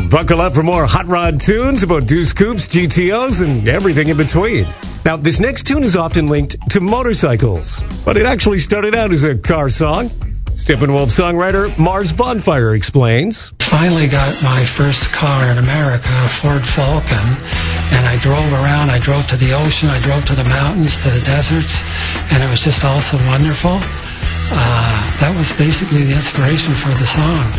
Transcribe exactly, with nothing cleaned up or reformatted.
buckle up for more hot rod tunes about Deuce Coupes, G T Os, and everything in between. Now, this next tune is often linked to motorcycles, but it actually started out as a car song. Steppenwolf songwriter Mars Bonfire explains. Finally got my first car in America, a Ford Falcon, and I drove around. I drove to the ocean, I drove to the mountains, to the deserts, and it was just all so wonderful. Uh, that was basically the inspiration for the song.